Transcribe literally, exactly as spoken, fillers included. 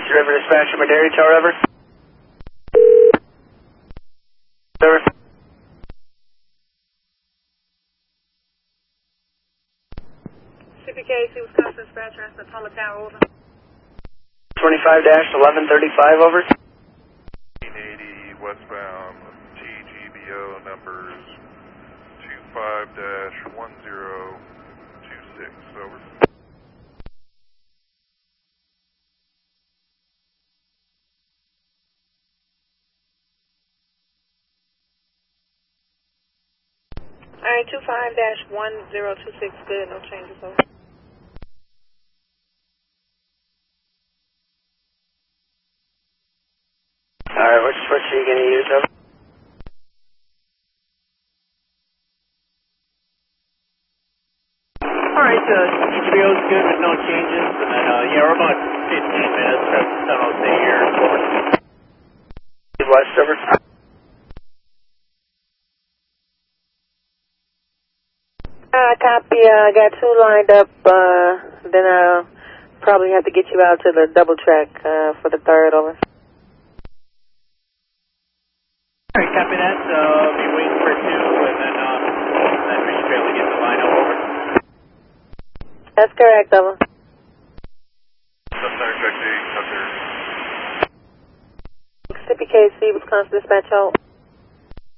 East River Dispatcher, Madera Tower, over. Over. C P K C Wisconsin Dispatcher, that's the Tala Tower, over. twenty-five dash eleven thirty-five, over. fifteen eighty westbound T G B O numbers two five dash one zero two six, over. Alright, two five dash one zero two six, good, no changes, over. Alright, which switch are you going to use, over? Alright, uh, T G B O's good with no changes, and then, uh, yeah, we're about fifteen minutes from San Jose here, over. West, over. Uh, copy, uh, got two lined up, uh, then I'll probably have to get you out to the double track, uh, for the third, over. Alright, copy that, so I'll be waiting for two, and then, uh, then we should be able to get the line up, over. That's correct, over. Center check D, up there. C P K C Wisconsin Dispatch, hold.